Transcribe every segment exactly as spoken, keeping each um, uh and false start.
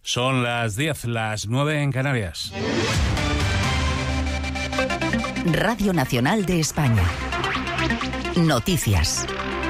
Son las diez, las nueve en Canarias. Radio Nacional de España. Noticias.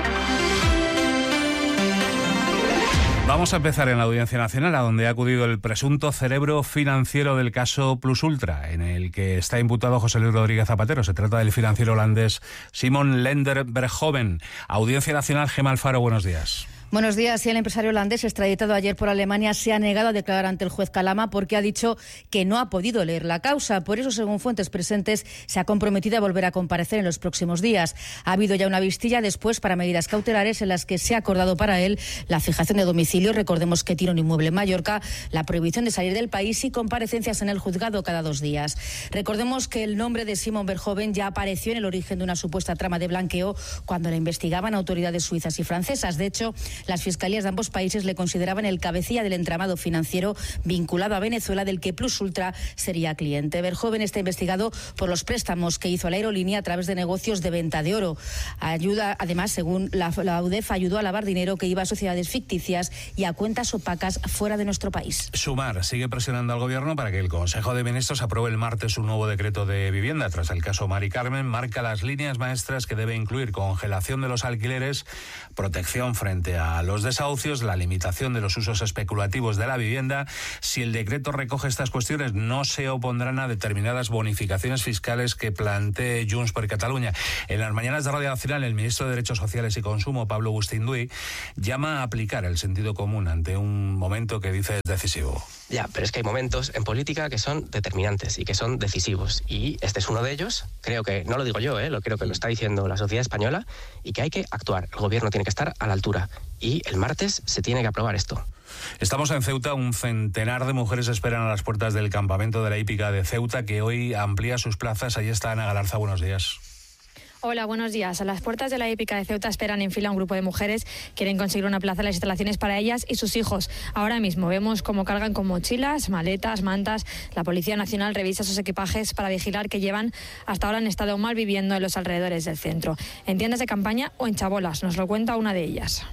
Vamos a empezar en la Audiencia Nacional, a donde ha acudido el presunto cerebro financiero del caso Plus Ultra, en el que está imputado José Luis Rodríguez Zapatero. Se trata del financiero holandés Simon Lender Berghoven. Audiencia Nacional, Gemma Alfaro, buenos días. Buenos días. Y el empresario holandés, extraditado ayer por Alemania, se ha negado a declarar ante el juez Calama porque ha dicho que no ha podido leer la causa. Por eso, según fuentes presentes, se ha comprometido a volver a comparecer en los próximos días. Ha habido ya una vistilla después para medidas cautelares en las que se ha acordado para él la fijación de domicilio, recordemos que tiene un inmueble en Mallorca, la prohibición de salir del país y comparecencias en el juzgado cada dos días. Recordemos que el nombre de Simon Berghoven ya apareció en el origen de una supuesta trama de blanqueo cuando la investigaban autoridades suizas y francesas. De hecho, las fiscalías de ambos países le consideraban el cabecilla del entramado financiero vinculado a Venezuela, del que Plus Ultra sería cliente. Berghoven está investigado por los préstamos que hizo a la aerolínea a través de negocios de venta de oro. Ayuda, además, según la, la UDEF, ayudó a lavar dinero que iba a sociedades ficticias y a cuentas opacas fuera de nuestro país. Sumar sigue presionando al Gobierno para que el Consejo de Ministros apruebe el martes un nuevo decreto de vivienda. Tras el caso Mari Carmen, marca las líneas maestras que debe incluir congelación de los alquileres, protección frente a a los desahucios, la limitación de los usos especulativos de la vivienda. Si el decreto recoge estas cuestiones, no se opondrán a determinadas bonificaciones fiscales que plantee Junts per Catalunya. En las mañanas de Radio Nacional, el ministro de Derechos Sociales y Consumo, Pablo Bustinduy, llama a aplicar el sentido común ante un momento que dice es decisivo. Ya, pero es que hay momentos en política que son determinantes y que son decisivos. Y este es uno de ellos. Creo que, no lo digo yo, ¿eh? lo creo que lo está diciendo la sociedad española, y que hay que actuar. El Gobierno tiene que estar a la altura. Y el martes se tiene que aprobar esto. Estamos en Ceuta. Un centenar de mujeres esperan a las puertas del campamento de la hípica de Ceuta, que hoy amplía sus plazas. Allí está Ana Galarza. Buenos días. Hola, buenos días. A las puertas de la hípica de Ceuta esperan en fila un grupo de mujeres. Quieren conseguir una plaza en las instalaciones para ellas y sus hijos. Ahora mismo vemos cómo cargan con mochilas, maletas, mantas. La Policía Nacional revisa sus equipajes para vigilar que llevan. Hasta ahora han estado mal viviendo en los alrededores del centro, en tiendas de campaña o en chabolas. Nos lo cuenta una de ellas.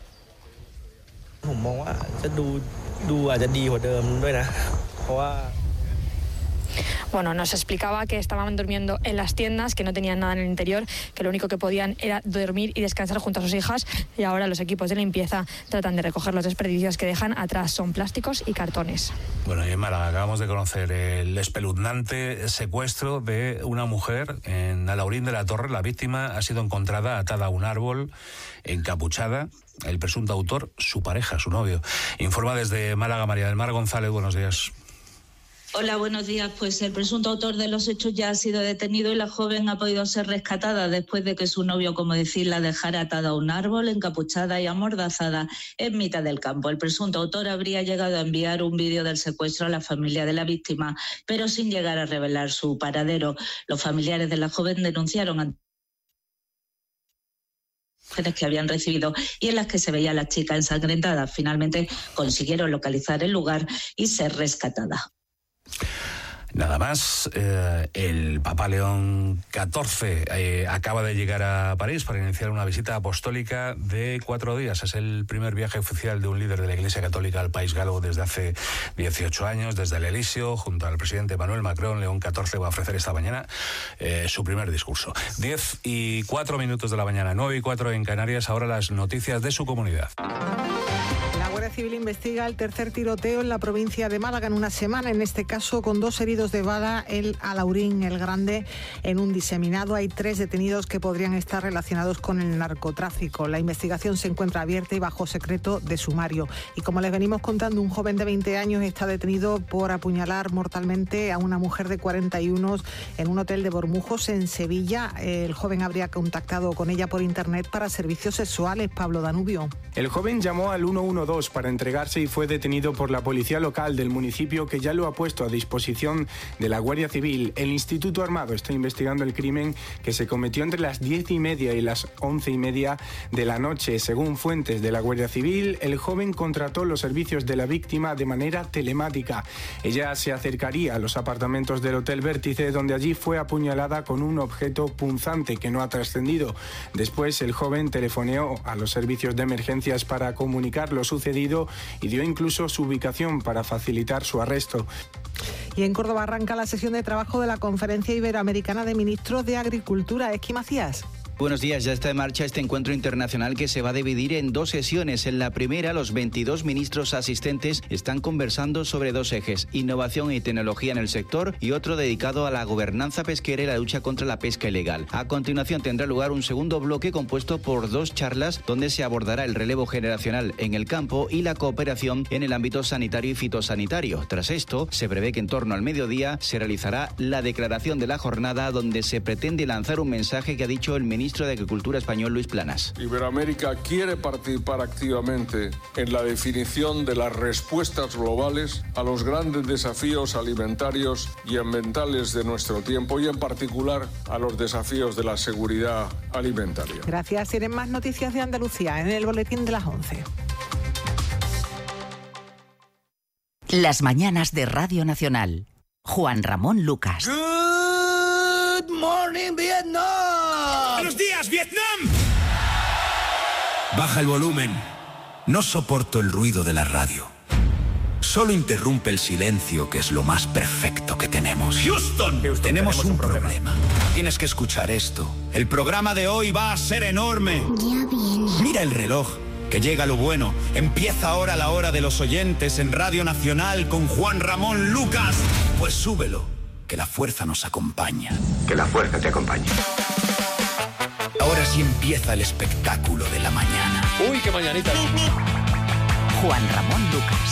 Bueno, nos explicaba que estaban durmiendo en las tiendas, que no tenían nada en el interior, que lo único que podían era dormir y descansar junto a sus hijas, y ahora los equipos de limpieza tratan de recoger los desperdicios que dejan atrás. Son plásticos y cartones. Bueno, y en Málaga acabamos de conocer el espeluznante secuestro de una mujer en Alhaurín de la Torre. La víctima ha sido encontrada atada a un árbol, encapuchada. El presunto autor, su pareja, su novio. Informa desde Málaga María del Mar González. Buenos días. Hola, buenos días. Pues el presunto autor de los hechos ya ha sido detenido y la joven ha podido ser rescatada después de que su novio, como decir, la dejara atada a un árbol, encapuchada y amordazada en mitad del campo. El presunto autor habría llegado a enviar un vídeo del secuestro a la familia de la víctima, pero sin llegar a revelar su paradero. Los familiares de la joven denunciaron ante que habían recibido y en las que se veía a la chica ensangrentada. Finalmente consiguieron localizar el lugar y ser rescatada. Nada más, eh, el Papa León catorce eh, acaba de llegar a París para iniciar una visita apostólica de cuatro días. Es el primer viaje oficial de un líder de la Iglesia Católica al país galo desde hace dieciocho años. Desde el Elíseo, junto al presidente Emmanuel Macron, León catorce va a ofrecer esta mañana eh, su primer discurso. diez y cuatro minutos de la mañana, nueve y cuatro en Canarias. Ahora las noticias de su comunidad. La Guardia Civil investiga el tercer tiroteo en la provincia de Málaga en una semana, en este caso con dos heridos de bala, el Alhaurín el Grande, en un diseminado. Hay tres detenidos que podrían estar relacionados con el narcotráfico. La investigación se encuentra abierta y bajo secreto de sumario. Y como les venimos contando, un joven de veinte años está detenido por apuñalar mortalmente a una mujer de cuarenta y uno en un hotel de Bormujos, en Sevilla. El joven habría contactado con ella por internet para servicios sexuales. Pablo Danubio. El joven llamó al uno uno dos para entregarse y fue detenido por la policía local del municipio, que ya lo ha puesto a disposición de la Guardia Civil. El Instituto Armado está investigando el crimen, que se cometió entre las diez y media y las once y media de la noche. Según fuentes de la Guardia Civil, el joven contrató los servicios de la víctima de manera telemática. Ella se acercaría a los apartamentos del Hotel Vértice, donde allí fue apuñalada con un objeto punzante que no ha trascendido. Después, el joven telefoneó a los servicios de emergencias para comunicar lo sucedido detenido y dio incluso su ubicación para facilitar su arresto. Y en Córdoba arranca la sesión de trabajo de la Conferencia Iberoamericana de Ministros de Agricultura. Esqui Macías. Buenos días, ya está en marcha este encuentro internacional que se va a dividir en dos sesiones. En la primera, los veintidós ministros asistentes están conversando sobre dos ejes, innovación y tecnología en el sector y otro dedicado a la gobernanza pesquera y la lucha contra la pesca ilegal. A continuación tendrá lugar un segundo bloque compuesto por dos charlas donde se abordará el relevo generacional en el campo y la cooperación en el ámbito sanitario y fitosanitario. Tras esto, se prevé que en torno al mediodía se realizará la declaración de la jornada donde se pretende lanzar un mensaje que ha dicho el ministro Ministro de Agricultura español Luis Planas. Iberoamérica quiere participar activamente en la definición de las respuestas globales a los grandes desafíos alimentarios y ambientales de nuestro tiempo y en particular a los desafíos de la seguridad alimentaria. Gracias. Tienen más noticias de Andalucía en el boletín de las once. Las mañanas de Radio Nacional. Juan Ramón Lucas. Good morning, Vietnam. ¡Buenos días, Vietnam! Baja el volumen. No soporto el ruido de la radio. Solo interrumpe el silencio, que es lo más perfecto que tenemos. ¡Houston! Houston tenemos, tenemos un, un problema. problema. Tienes que escuchar esto. El programa de hoy va a ser enorme. Ya viene. Mira el reloj, que llega lo bueno. Empieza ahora la hora de los oyentes en Radio Nacional con Juan Ramón Lucas. Pues súbelo, que la fuerza nos acompaña. Que la fuerza te acompañe. Ahora sí empieza el espectáculo de la mañana. ¡Uy, qué mañanita! Juan Ramón Lucas.